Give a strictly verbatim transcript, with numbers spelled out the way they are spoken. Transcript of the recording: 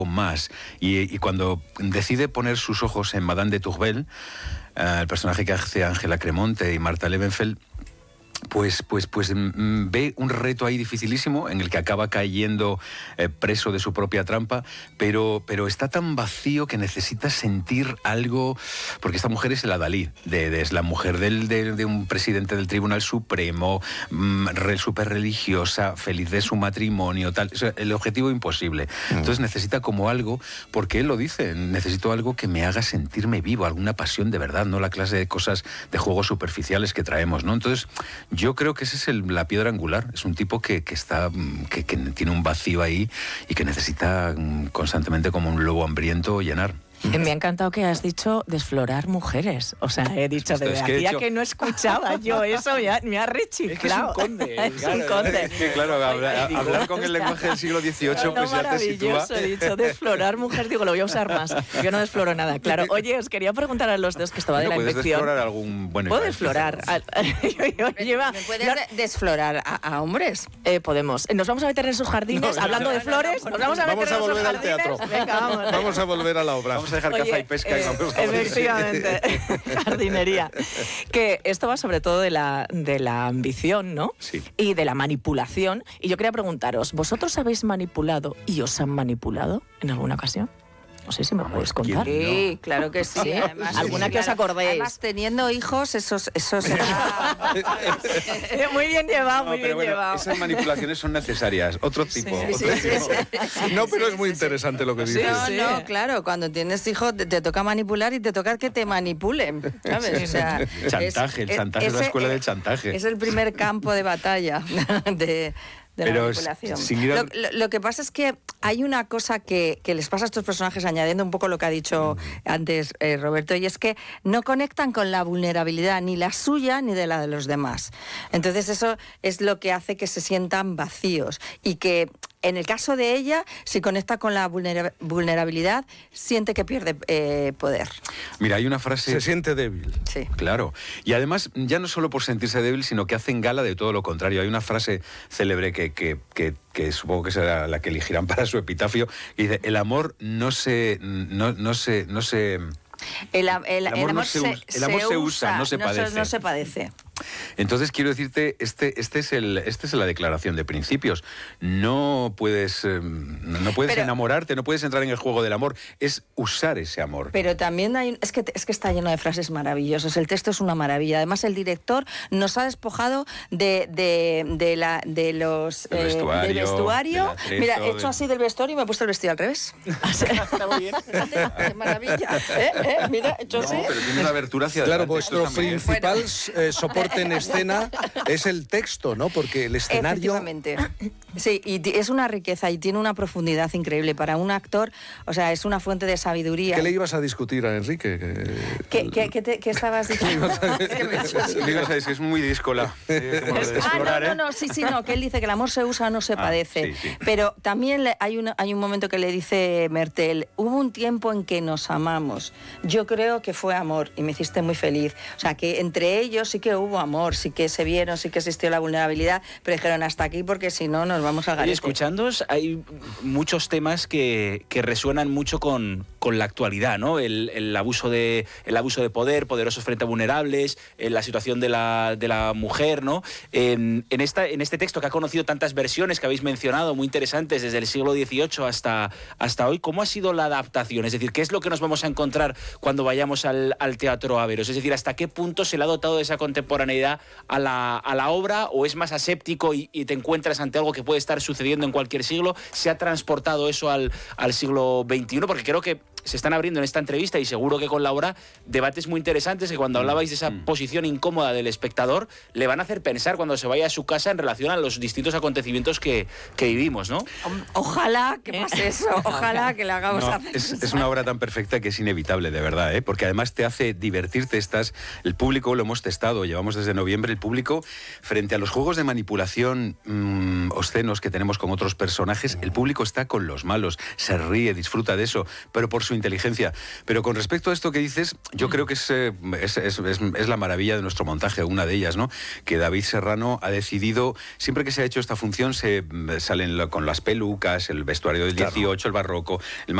más. Y, y cuando decide poner sus ojos en Madame de Tourvel, uh, el personaje que hace Ángela Cremonte y Marta Levenfeld, Pues, pues, pues mm, ve un reto ahí dificilísimo en el que acaba cayendo eh, preso de su propia trampa, pero, pero está tan vacío que necesita sentir algo, porque esta mujer es el adalid, de, de, es la mujer del, de, de un presidente del Tribunal Supremo, mm, re, súper religiosa, feliz de su matrimonio, tal, o sea, el objetivo imposible. Mm. Entonces necesita como algo, porque él lo dice, necesito algo que me haga sentirme vivo, alguna pasión de verdad, no la clase de cosas, de juegos superficiales que traemos, ¿no? Entonces yo creo que esa es el, la piedra angular. Es un tipo que, que está que, que tiene un vacío ahí y que necesita constantemente, como un lobo hambriento, llenar. Me ha encantado que has dicho desflorar mujeres. O sea, he dicho, de es que, hacía hecho... que no escuchaba yo eso, ya, me ha rechiflado. Es que es un conde. Es claro, un conde. Es que, claro, hablar, hablar con el lenguaje del siglo dieciocho, no, pues ya te sitúa. He dicho desflorar mujeres, digo, lo voy a usar más. Yo no desfloro nada, claro. Oye, os quería preguntar a los dos, que estaba de la ¿Puedes infección. desflorar algún... Bueno, ¿Puedo desflorar? Lleva... ¿Me puedes no... desflorar a, a hombres? Eh, podemos. Nos vamos a meter en sus jardines, no, hablando no, de flores, no, no, nos vamos a meter vamos a en volver sus al teatro. Venga, vamos. Vamos a volver a la obra. Vamos a dejar Oye, caza y pesca. Eh, efectivamente, jardinería. Que esto va sobre todo de la, de la ambición, ¿no? Sí. Y de la manipulación. Y yo quería preguntaros, ¿vosotros habéis manipulado y os han manipulado en alguna ocasión? No sé si me podéis contar. Sí, no? Claro que sí. Además, ¿Alguna sí, que os acordéis? Además, teniendo hijos, eso, eso será... Muy bien llevado, muy no, bien bueno, llevado. Esas manipulaciones son necesarias. Otro tipo. Sí, otro sí, tipo. Sí, sí, sí. No, pero sí, es muy sí, interesante sí. lo que dices. No, sí. no, claro. Cuando tienes hijos, te, te toca manipular y te toca que te manipulen, ¿sabes? Sí. O sea, chantaje, es, el chantaje es, es la escuela es, del chantaje. Es el primer campo de batalla de... de la Pero manipulación. Sin a... lo, lo, lo que pasa es que hay una cosa que, que les pasa a estos personajes, añadiendo un poco lo que ha dicho mm. antes eh, Roberto, y es que no conectan con la vulnerabilidad ni la suya ni de la de los demás. Entonces eso es lo que hace que se sientan vacíos y que en el caso de ella, si conecta con la vulnera- vulnerabilidad, siente que pierde eh, poder. Mira, hay una frase... Se siente débil. Sí. Claro. Y además, ya no solo por sentirse débil, sino que hacen gala de todo lo contrario. Hay una frase célebre que, que, que, que supongo que será la que elegirán para su epitafio, y dice, el amor no se... No, no se, no se el, el, el, amor, el amor no se, se, el amor se, se usa, usa, no se no padece. Se, no se padece. Entonces quiero decirte, este, este es el, este es la declaración de principios. No puedes, eh, no puedes pero, enamorarte, no puedes entrar en el juego del amor. Es usar ese amor. Pero también hay, es que es que está lleno de frases maravillosas. El texto es una maravilla. Además, el director nos ha despojado de, de, de la, de los el vestuario, eh, del vestuario. Atrezo, Mira, he hecho de... así del vestuario y me he puesto el vestido al revés. Está muy bien. Qué maravilla. ¿Eh? ¿Eh? Mira, he hecho no, así. Pero tiene una abertura hacia claro, adelante. vuestro principal bueno. eh, soporte en escena es el texto, ¿no? Porque el escenario... Efectivamente. Sí, y es una riqueza y tiene una profundidad increíble. Para un actor, o sea, es una fuente de sabiduría. ¿Qué le ibas a discutir a Enrique? ¿Qué, qué, qué, te, qué estabas diciendo? Es que es muy díscola. Eh, ah, no, no, no, sí, sí, no, que él dice que el amor se usa, no se ah, padece. Sí, sí. Pero también le, hay, una, hay un momento que le dice Mertel, hubo un tiempo en que nos amamos. Yo creo que fue amor y me hiciste muy feliz. O sea, que entre ellos sí que hubo amor, sí que se vieron, sí que existió la vulnerabilidad, pero dijeron hasta aquí porque si no nos vamos a garete. Y escuchándoos, hay muchos temas que, que resuenan mucho con, con la actualidad, ¿no? El, el, abuso de, el abuso de poder, poderosos frente a vulnerables, la situación de la, de la mujer, ¿no? En, en, esta, en este texto que ha conocido tantas versiones que habéis mencionado, muy interesantes, desde el siglo dieciocho hasta, hasta hoy, ¿cómo ha sido la adaptación? Es decir, ¿qué es lo que nos vamos a encontrar cuando vayamos al, al Teatro Averos? Es decir, ¿hasta qué punto se le ha dotado de esa contemporaneidad a la, a la obra, o es más aséptico y, y te encuentras ante algo que puede estar sucediendo en cualquier siglo? ¿Se ha transportado eso al, al siglo veintiuno? Porque creo que se están abriendo en esta entrevista, y seguro que con Laura, debates muy interesantes que cuando hablabais de esa mm. posición incómoda del espectador, le van a hacer pensar cuando se vaya a su casa en relación a los distintos acontecimientos que, que vivimos, ¿no? Ojalá que pase eso, ojalá que le hagamos no, hacer es, es una obra tan perfecta que es inevitable, de verdad, ¿eh? Porque además te hace divertirte. Estás, el público, lo hemos testado, llevamos desde noviembre, el público, frente a los juegos de manipulación mmm, obscenos que tenemos con otros personajes, el público está con los malos, se ríe, disfruta de eso, pero por su inteligencia. Pero con respecto a esto que dices, yo creo que es, eh, es, es, es, es la maravilla de nuestro montaje, una de ellas, ¿no? Que David Serrano ha decidido, siempre que se ha hecho esta función, se salen con las pelucas, el vestuario del dieciocho, el barroco, el